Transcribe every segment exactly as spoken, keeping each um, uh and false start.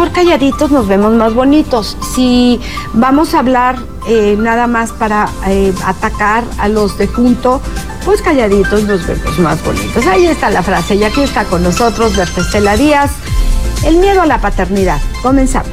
mejor calladitos nos vemos más bonitos. Si vamos a hablar eh, nada más para eh, atacar a los de junto, pues calladitos nos vemos más bonitos. Ahí está la frase y aquí está con nosotros Berta Estela Díaz. El miedo a la paternidad. Comenzamos.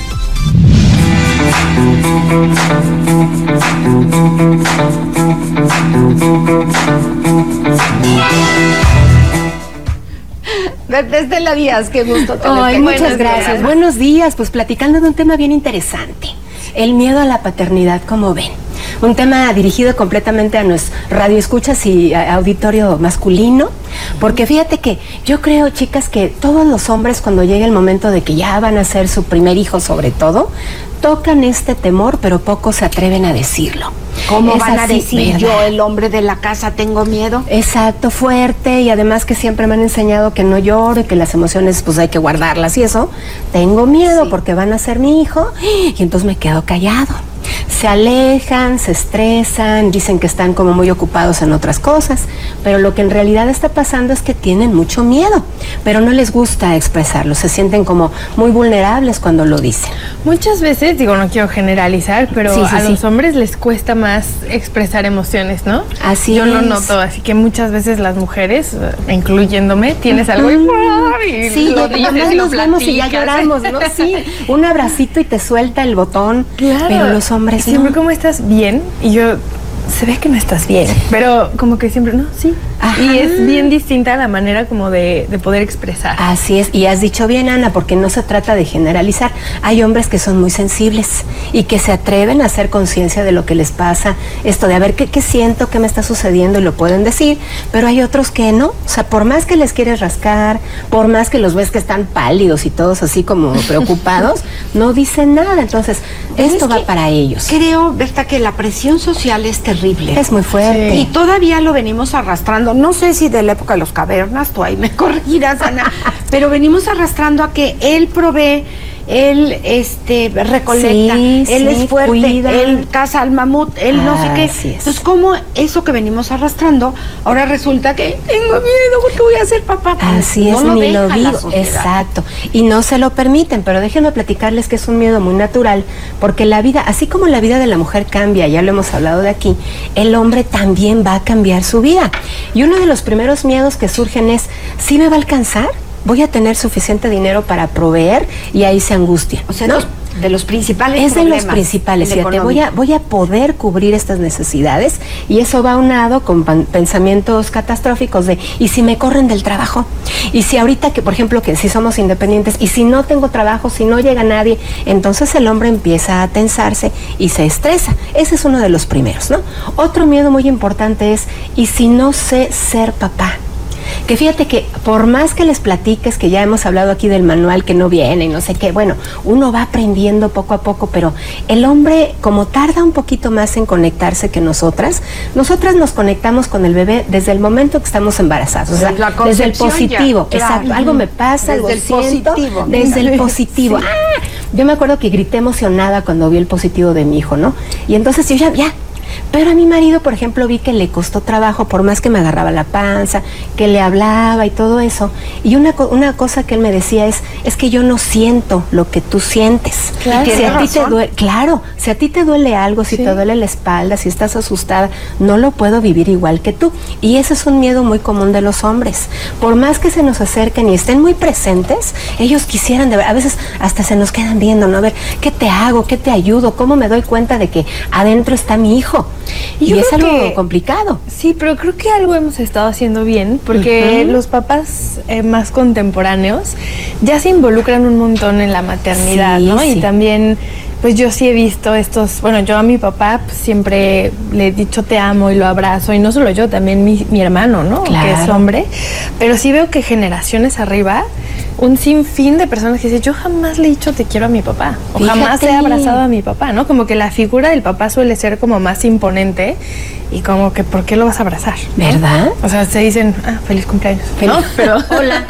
Berta Estela Díaz, qué gusto tenerte. Ay, muchas gracias. Días. Buenos días, pues platicando de un tema bien interesante, el miedo a la paternidad, como ven. Un tema dirigido completamente a nuestros radioescuchas y a auditorio masculino, porque fíjate que yo creo, chicas, que todos los hombres cuando llega el momento de que ya van a ser su primer hijo sobre todo, tocan este temor, pero pocos se atreven a decirlo. ¿Cómo van a decir, yo, el hombre de la casa, tengo miedo? Exacto, fuerte, y además que siempre me han enseñado que no llore, que las emociones pues hay que guardarlas y eso. Tengo miedo sí. porque van a ser mi hijo, y entonces me quedo callado. Se alejan, se estresan, dicen que están como muy ocupados en otras cosas, pero lo que en realidad está pasando es que tienen mucho miedo, pero no les gusta expresarlo, se sienten como muy vulnerables cuando lo dicen. Muchas veces, digo, no quiero generalizar, pero sí, sí, a sí. los hombres les cuesta más expresar emociones, ¿no? Así Yo es. lo noto, así que muchas veces las mujeres, incluyéndome, tienes uh-huh. algo y, y sí, lo dices y lo nos vemos y ya lloramos, ¿no? Sí, un abracito y te suelta el botón, claro. pero los hombres no. Siempre, ¿cómo estás? Bien. Y yo, se ve que no estás bien. Pero como que siempre, no, sí. Ajá. Y es bien distinta la manera como de, de poder expresar. Así es. Y has dicho bien, Ana, porque no se trata de generalizar. Hay hombres que son muy sensibles y que se atreven a hacer conciencia de lo que les pasa. Esto de a ver qué, qué siento, qué me está sucediendo y lo pueden decir. Pero hay otros que no. O sea, por más que les quieres rascar, por más que los ves que están pálidos y todos así como preocupados, no dicen nada. Entonces, pero esto va para ellos. Creo, Berta, que la presión social es terrible. Es muy fuerte. Sí. Y todavía lo venimos arrastrando. No sé si de la época de los cavernas, tú ahí me corregirás, Ana, pero venimos arrastrando a que él provee, él este recolecta, sí, él sí, es fuerte, cuida. él caza al mamut, él ah, no sé qué. Es. Entonces, ¿cómo eso que venimos arrastrando, ahora resulta que tengo miedo porque voy a ser papá? Así no es, lo ni lo digo, exacto. Y no se lo permiten, pero déjenme platicarles que es un miedo muy natural, porque la vida, así como la vida de la mujer cambia, ya lo hemos hablado de aquí, el hombre también va a cambiar su vida. Y uno de los primeros miedos que surgen es, ¿sí me va a alcanzar? ¿Voy a tener suficiente dinero para proveer? Y ahí se angustia. O sea, ¿no? los, de los principales Es de los principales, fíjate, voy a, voy a poder cubrir estas necesidades, y eso va unado con pan, pensamientos catastróficos de, ¿y si me corren del trabajo? Y si ahorita, que por ejemplo, que si somos independientes, y si no tengo trabajo, si no llega nadie, entonces el hombre empieza a tensarse y se estresa. Ese es uno de los primeros, ¿no? Otro miedo muy importante es, ¿y si no sé ser papá? Que fíjate que por más que les platiques, que ya hemos hablado aquí del manual que no viene y no sé qué, bueno, uno va aprendiendo poco a poco, pero el hombre, como tarda un poquito más en conectarse que nosotras, nosotras nos conectamos con el bebé desde el momento que estamos embarazados, o sea, desde el positivo, ya, claro. Exacto, algo me pasa, desde algo el siento, positivo. desde el positivo. Sí. ¡Ah! Yo me acuerdo que grité emocionada cuando vi el positivo de mi hijo, ¿no? Y entonces yo ya, ya, pero a mi marido, por ejemplo, vi que le costó trabajo, por más que me agarraba la panza, que le hablaba y todo eso. Y una, una cosa que él me decía es, es que yo no siento lo que tú sientes. Claro, si a ti te duele, claro, si a ti te duele algo, si sí. te duele la espalda, si estás asustada, no lo puedo vivir igual que tú. Y ese es un miedo muy común de los hombres. Por más que se nos acerquen y estén muy presentes, ellos quisieran, de ver, a veces hasta se nos quedan viendo, ¿no? A ver, ¿qué te hago? ¿Qué te ayudo? ¿Cómo me doy cuenta de que adentro está mi hijo? Y, y es algo que, complicado. Sí, pero creo que algo hemos estado haciendo bien, porque uh-huh. los papás eh, más contemporáneos ya se involucran un montón en la maternidad, sí, ¿no? Sí. Y también, pues yo sí he visto estos, bueno, yo a mi papá pues, siempre le he dicho te amo y lo abrazo, y no solo yo, también mi, mi hermano, ¿no? Claro. Que es hombre, pero sí veo que generaciones arriba, un sinfín de personas que dicen, yo jamás le he dicho te quiero a mi papá, o Fíjate. jamás he abrazado a mi papá, ¿no? Como que la figura del papá suele ser como más imponente, y como que, ¿por qué lo vas a abrazar? ¿No? ¿Verdad? O sea, se dicen, ah, feliz cumpleaños, feliz. ¿no? Pero, hola.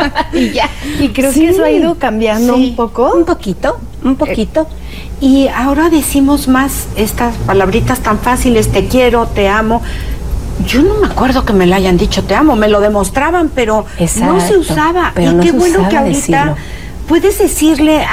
y ya. Y creo sí. que eso ha ido cambiando sí. un poco. Un poquito, un poquito. Eh, y ahora decimos más estas palabritas tan fáciles, te quiero, te amo. Yo no me acuerdo que me lo hayan dicho te amo, me lo demostraban, pero Exacto, no se usaba. Pero y no qué se bueno usaba que ahorita decirlo. puedes decirle